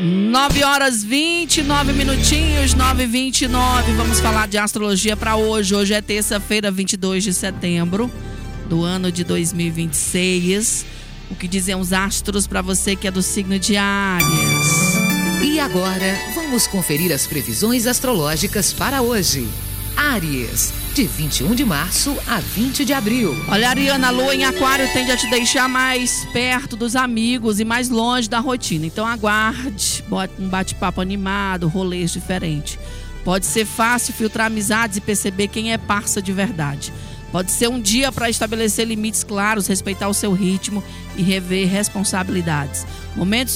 9h29 minutinhos, 9h29. Vamos falar de astrologia para hoje. Hoje é terça-feira, 22 de setembro do ano de 2026. O que dizem os astros para você que é do signo de Áries? E agora, vamos conferir as previsões astrológicas para hoje. Áries, de 21 de março a 20 de abril. Olha, Ariana, a lua em aquário tende a te deixar mais perto dos amigos e mais longe da rotina. Então aguarde um bate-papo animado, rolês diferentes. Pode ser fácil filtrar amizades e perceber quem é parça de verdade. Pode ser um dia para estabelecer limites claros, respeitar o seu ritmo e rever responsabilidades. Momentos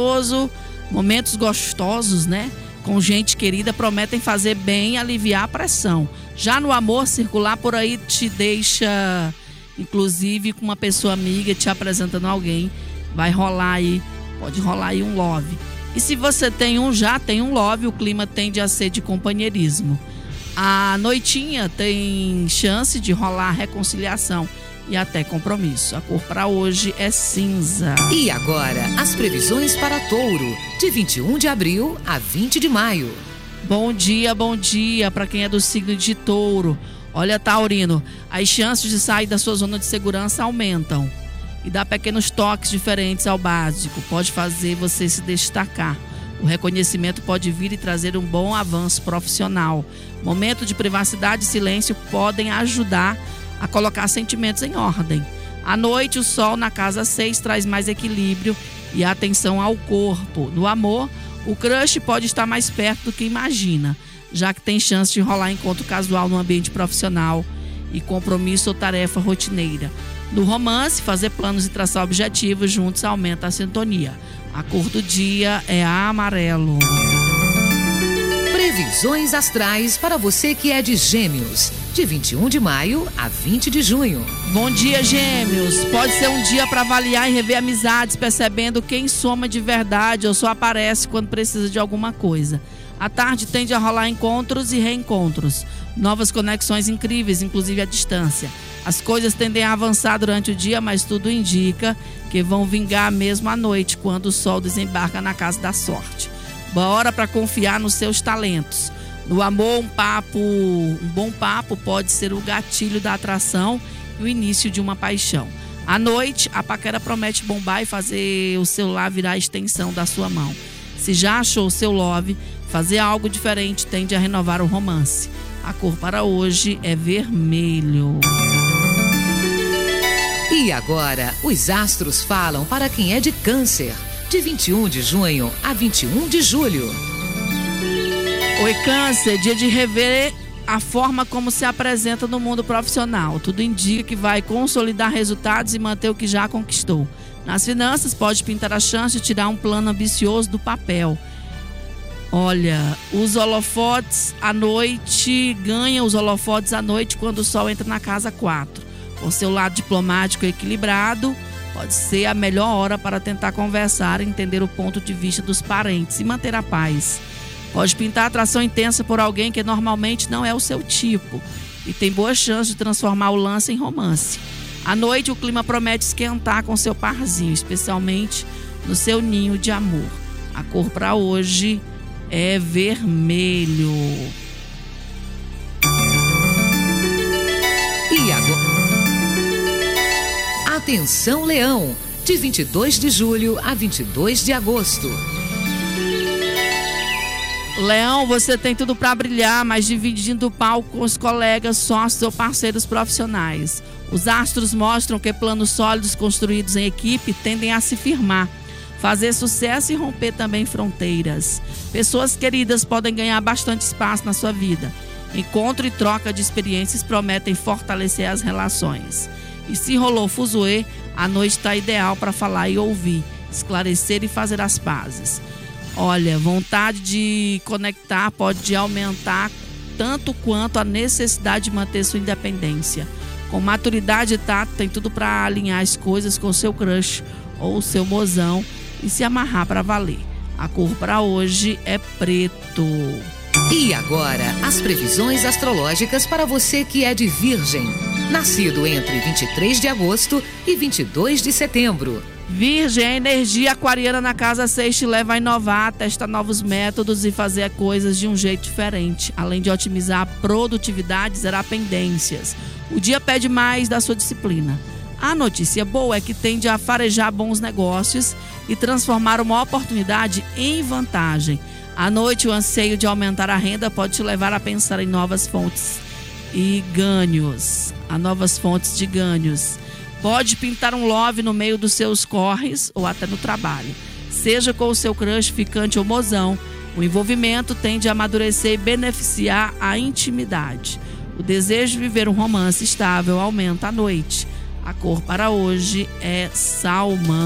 gostosos, né? Com gente querida, prometem fazer bem e aliviar a pressão. Já no amor, circular por aí te deixa, inclusive, com uma pessoa amiga te apresentando alguém. Vai rolar aí, pode rolar aí um love. E se você já tem um love, o clima tende a ser de companheirismo. A noitinha tem chance de rolar reconciliação e até compromisso. A cor para hoje é cinza. E agora, as previsões para Touro, de 21 de abril a 20 de maio. Bom dia para quem é do signo de Touro. Olha, Taurino, as chances de sair da sua zona de segurança aumentam. E dar pequenos toques diferentes ao básico pode fazer você se destacar. O reconhecimento pode vir e trazer um bom avanço profissional. Momento de privacidade e silêncio podem ajudar a colocar sentimentos em ordem. À noite, o sol na casa 6 traz mais equilíbrio e atenção ao corpo. No amor, o crush pode estar mais perto do que imagina, já que tem chance de rolar encontro casual no ambiente profissional e compromisso ou tarefa rotineira. No romance, fazer planos e traçar objetivos juntos aumenta a sintonia. A cor do dia é amarelo. Previsões astrais para você que é de Gêmeos, de 21 de maio a 20 de junho. Bom dia, Gêmeos. Pode ser um dia para avaliar e rever amizades, percebendo quem soma de verdade ou só aparece quando precisa de alguma coisa. À tarde tende a rolar encontros e reencontros. Novas conexões incríveis, inclusive à distância. As coisas tendem a avançar durante o dia, mas tudo indica que vão vingar mesmo à noite, quando o sol desembarca na casa da sorte. Boa hora para confiar nos seus talentos. No amor, um bom papo pode ser o gatilho da atração e o início de uma paixão. À noite, a paquera promete bombar e fazer o celular virar a extensão da sua mão. Se já achou o seu love, fazer algo diferente tende a renovar o romance. A cor para hoje é vermelho. E agora, os astros falam para quem é de Câncer, de 21 de junho a 21 de julho. Oi, Câncer, dia de rever a forma como se apresenta no mundo profissional. Tudo indica que vai consolidar resultados e manter o que já conquistou. Nas finanças, pode pintar a chance de tirar um plano ambicioso do papel. Olha, os holofotes à noite, ganha os holofotes à noite quando o sol entra na casa 4. Com seu lado diplomático e equilibrado, pode ser a melhor hora para tentar conversar, entender o ponto de vista dos parentes e manter a paz. Pode pintar atração intensa por alguém que normalmente não é o seu tipo e tem boa chance de transformar o lance em romance. À noite, o clima promete esquentar com seu parzinho, especialmente no seu ninho de amor. A cor para hoje é vermelho. E agora? Atenção, Leão, de 22 de julho a 22 de agosto. Leão, você tem tudo para brilhar, mas dividindo o palco com os colegas, sócios ou parceiros profissionais. Os astros mostram que planos sólidos construídos em equipe tendem a se firmar, fazer sucesso e romper também fronteiras. Pessoas queridas podem ganhar bastante espaço na sua vida. Encontro e troca de experiências prometem fortalecer as relações. E se rolou fuzuê, a noite está ideal para falar e ouvir, esclarecer e fazer as pazes. Olha, vontade de conectar pode aumentar tanto quanto a necessidade de manter sua independência. Com maturidade e tato, tem tudo para alinhar as coisas com o seu crush ou o seu mozão e se amarrar para valer. A cor para hoje é preto. E agora, as previsões astrológicas para você que é de Virgem, Nascido entre 23 de agosto e 22 de setembro. Virgem, a energia aquariana na casa 6 te leva a inovar, testar novos métodos e fazer coisas de um jeito diferente, além de otimizar a produtividade e zerar pendências. O dia pede mais da sua disciplina. A notícia boa é que tende a farejar bons negócios e transformar uma oportunidade em vantagem. À noite, o anseio de aumentar a renda pode te levar a pensar em novas fontes e ganhos. Pode pintar um love no meio dos seus corres ou até no trabalho. Seja com o seu crush, ficante ou mozão, o envolvimento tende a amadurecer e beneficiar a intimidade. O desejo de viver um romance estável aumenta à noite. A cor para hoje é salmão.